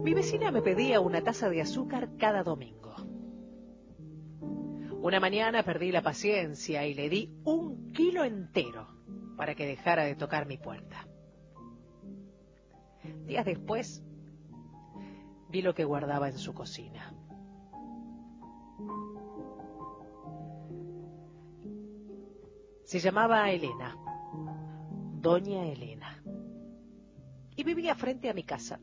Mi vecina me pedía una taza de azúcar cada domingo. Una mañana perdí la paciencia y le di 1 kilo entero para que dejara de tocar mi puerta. Días después, vi lo que guardaba en su cocina. Se llamaba Elena, Doña Elena, y vivía frente a mi casa.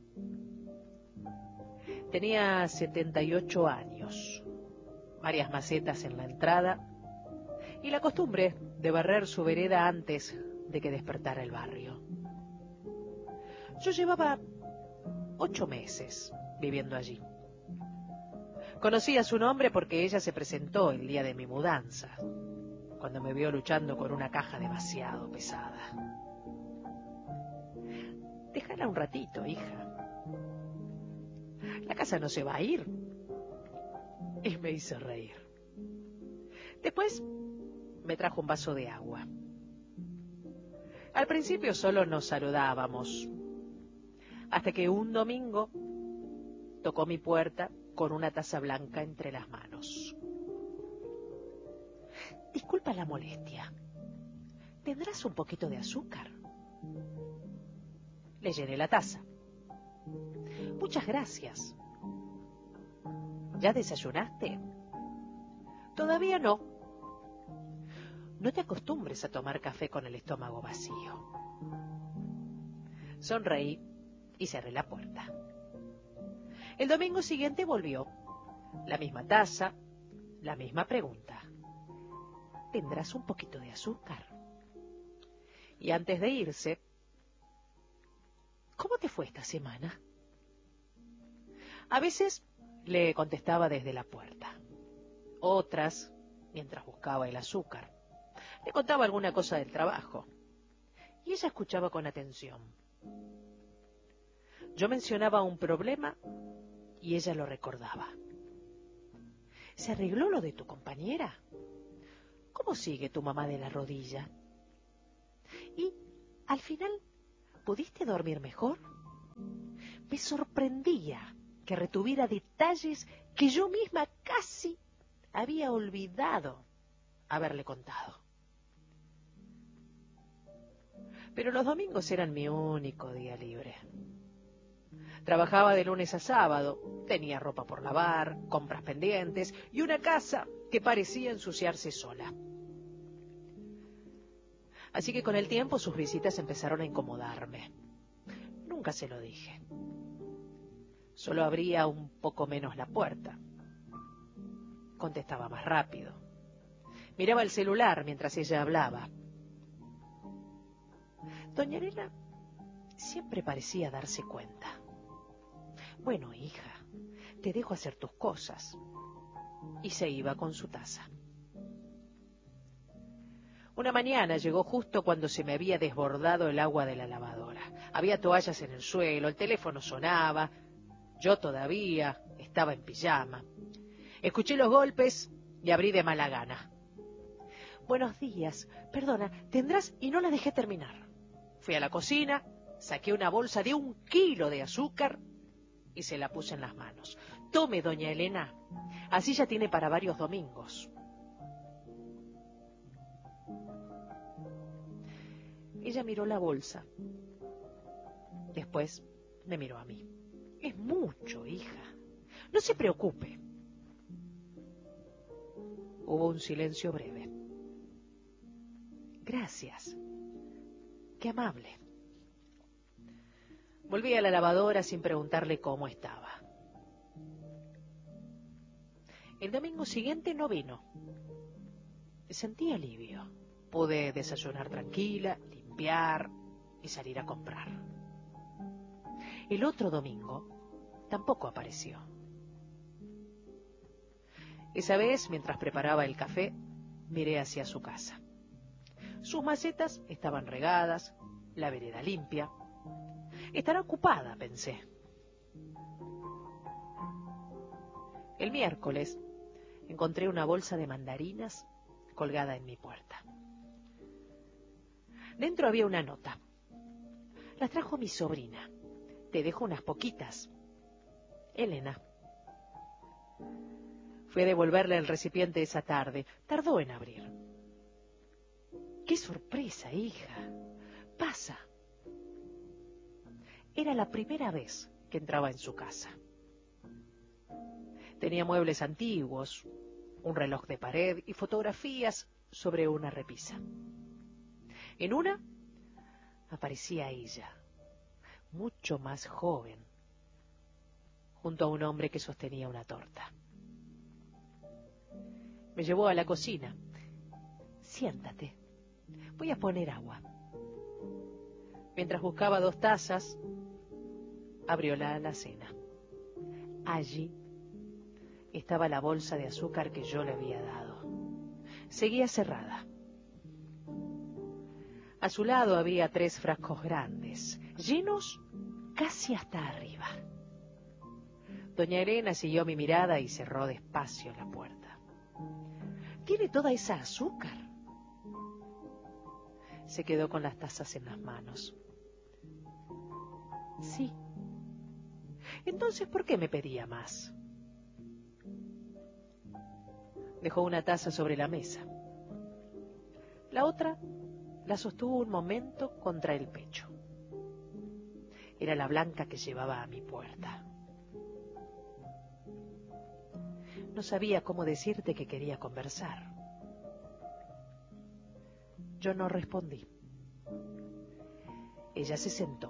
Tenía 78 años, varias macetas en la entrada y la costumbre de barrer su vereda antes de que despertara el barrio. Yo llevaba 8 meses viviendo allí. Conocía su nombre porque ella se presentó el día de mi mudanza, cuando me vio luchando con una caja demasiado pesada. Déjala un ratito, hija. La casa no se va a ir. Y me hizo reír. Después me trajo un vaso de agua. Al principio solo nos saludábamos, hasta que un domingo tocó mi puerta con una taza blanca entre las manos. Disculpa la molestia. ¿Tendrás un poquito de azúcar? Le llené la taza. Muchas gracias. ¿Ya desayunaste? Todavía no. No te acostumbres a tomar café con el estómago vacío. Sonreí y cerré la puerta. El domingo siguiente volvió. La misma taza, la misma pregunta. ¿Tendrás un poquito de azúcar? Y antes de irse, ¿cómo te fue esta semana? A veces le contestaba desde la puerta. Otras, mientras buscaba el azúcar, le contaba alguna cosa del trabajo. Y ella escuchaba con atención. Yo mencionaba un problema y ella lo recordaba. ¿Se arregló lo de tu compañera? ¿Cómo sigue tu mamá de la rodilla? Y, al final, ¿pudiste dormir mejor? Me sorprendía que retuviera detalles que yo misma casi había olvidado haberle contado. Pero los domingos eran mi único día libre. Trabajaba de lunes a sábado, tenía ropa por lavar, compras pendientes y una casa que parecía ensuciarse sola. Así que con el tiempo sus visitas empezaron a incomodarme. Nunca se lo dije. Solo abría un poco menos la puerta. Contestaba más rápido. Miraba el celular mientras ella hablaba. Doña Elena siempre parecía darse cuenta. Bueno, hija, te dejo hacer tus cosas. Y se iba con su taza. Una mañana llegó justo cuando se me había desbordado el agua de la lavadora. Había toallas en el suelo, el teléfono sonaba. Yo todavía estaba en pijama. Escuché los golpes y abrí de mala gana. Buenos días, perdona, ¿tendrás? Y no la dejé terminar. Fui a la cocina, saqué una bolsa de 1 kilo de azúcar y se la puse en las manos. Tome, doña Elena, así ya tiene para varios domingos. Ella miró la bolsa. Después me miró a mí. Es mucho, hija. No se preocupe. Hubo un silencio breve. Gracias. Qué amable. Volví a la lavadora sin preguntarle cómo estaba. El domingo siguiente no vino. Sentí alivio. Pude desayunar tranquila, limpiar y salir a comprar. El otro domingo tampoco apareció. Esa vez, mientras preparaba el café, miré hacia su casa. Sus macetas estaban regadas, la vereda limpia. Estará ocupada, pensé. El miércoles encontré una bolsa de mandarinas colgada en mi puerta. Dentro había una nota. La trajo mi sobrina. Te dejo unas poquitas. Elena. Fui a devolverle el recipiente esa tarde. Tardó en abrir. ¡Qué sorpresa, hija! Pasa. Era la primera vez que entraba en su casa. Tenía muebles antiguos, un reloj de pared y fotografías sobre una repisa. En una aparecía ella, mucho más joven, junto a un hombre que sostenía una torta. Me llevó a la cocina. Siéntate, voy a poner agua. Mientras buscaba 2 tazas, abrió la alacena. Allí estaba la bolsa de azúcar que yo le había dado. Seguía cerrada. A su lado había 3 frascos grandes, llenos casi hasta arriba. Doña Elena siguió mi mirada y cerró despacio la puerta. ¿Tiene toda esa azúcar? Se quedó con las tazas en las manos. Sí. Entonces, ¿por qué me pedía más? Dejó una taza sobre la mesa. La otra la sostuvo un momento contra el pecho. Era la blanca que llevaba a mi puerta. No sabía cómo decirte que quería conversar. Yo no respondí. Ella se sentó.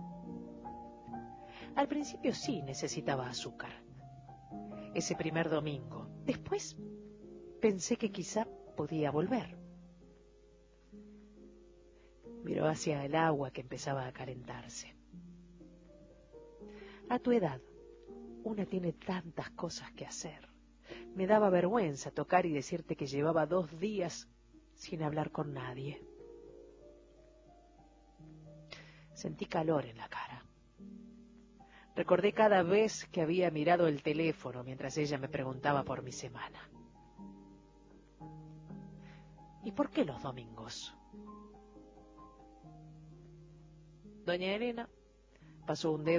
Al principio sí necesitaba azúcar. Ese primer domingo. Después pensé que quizá podía volver. Miró hacia el agua que empezaba a calentarse. A tu edad, una tiene tantas cosas que hacer. Me daba vergüenza tocar y decirte que llevaba 2 días sin hablar con nadie. Sentí calor en la cara. Recordé cada vez que había mirado el teléfono mientras ella me preguntaba por mi semana. ¿Y por qué los domingos? Doña Elena pasó un dedo